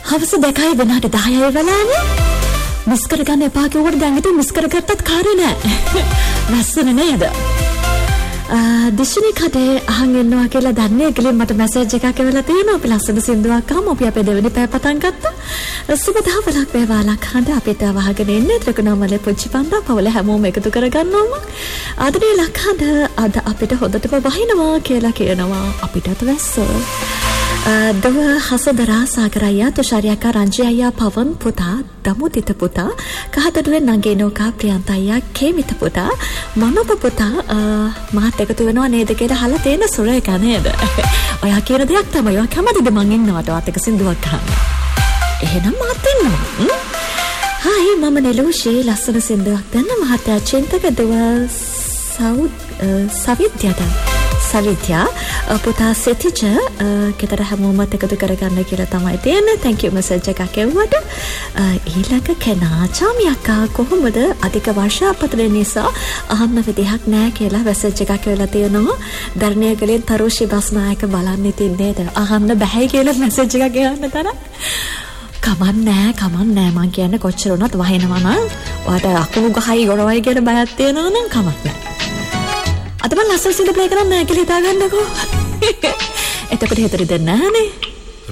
හවස 2යි වෙනාට 10යි වෙලානේ. මිස් කරගන්න එපා කිව්වට දැන් ඉතින් මිස් කරගත්තත් කාර්ය නෑ. නැස්සන නේද? දිශුනි කඩේ අහන් ඉන්නවා කියලා දන්නේ ගලින් මට මැසේජ් එකක් එවලා තියෙනවා. අපි ලස්සන සින්දුවක් අහමු. අපි අපේ දෙවෙනි පැය පටන් ගත්තා. සුබදහවලක් වේවා ලක්හඬ අපිට වහගෙන ඉන්නේ ත්‍රිකුණාමලේ පුංචි පන්දා පවුල හැමෝම එකතු කරගන්නවම. ආදරේ ලක්හඬ අද අපිට හොදටම වහිනවා කියලා කියනවා. අපිටත් වැස්ස. දව හසදරා සාගරයා තුෂාරියකා රංජි අයියා පවන් පුතා දමුතිත පුතා කහතඩුවේ නංගේ නෝකා ප්‍රියන්ත අයියා කේමිත පුතා මනෝප පුතා මාත් එකතු වෙනවා නේද කියලා අහලා තේන සුරේක නේද? ඔයා කියන දෙයක් තමයි. ඔයා කැමතිද මං ඉන්නවට වාත් එක සින්දුවක් අහන්න? එහෙනම් මාත් ඉන්නවා. හායි මම නෙලෝෂේ ලස්සන සින්දුවක් දෙන්න මහත්තයා චින්තක දව සවිත්‍යා පුතා සිටිච කෙතර හැමෝම එකතු කරගන්න කියලා තමයි තියෙන්නේ. thank you message එකක් එවුවට. ඊළඟ කෙනා චාමි අක්කා කොහොමද අධික වර්ෂාපතන නිසා අහන්න විදිහක් නැහැ කියලා message එකක් එවලා තියෙනවා. ධර්ණයගලෙන් තරුෂි බස්නායක බලන්න ඉතින් නේද? අහන්න බෑ කියලා message එකක් එවන්න තරම්. කමන්නේ මං කියන්නේ කොච්චර වුණත් වහිනවා නම් ඔයාට අකුණු ගහයි ගොරවයි කියන බයක් තියෙනවා නම් කමක් නැහැ. අද මම ලස්සන සින්දු ප්ලේ කරන්න නැහැ කියලා හිතාගන්නකෝ. එතකොට හිතේ දෙන්නේ නැහනේ.